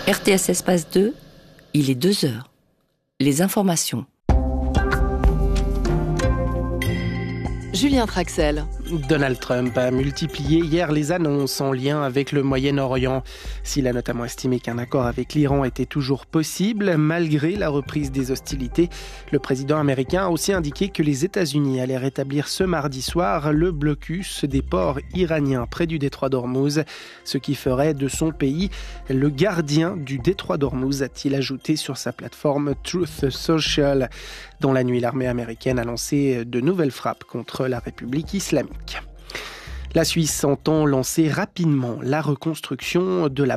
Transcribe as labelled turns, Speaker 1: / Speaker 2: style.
Speaker 1: RTS Espace 2, il est 2 heures. Les informations.
Speaker 2: Julien Traxel.
Speaker 3: Donald Trump a multiplié hier les annonces en lien avec le Moyen-Orient. S'il a notamment estimé qu'un accord avec l'Iran était toujours possible, malgré la reprise des hostilités, le président américain a aussi indiqué que les États-Unis allaient rétablir ce mardi soir le blocus des ports iraniens près du détroit d'Ormuz, ce qui ferait de son pays le gardien du détroit d'Ormuz, a-t-il ajouté sur sa plateforme Truth Social. Dans la nuit, l'armée américaine a lancé de nouvelles frappes contre la République islamique. La Suisse entend lancer rapidement la reconstruction de la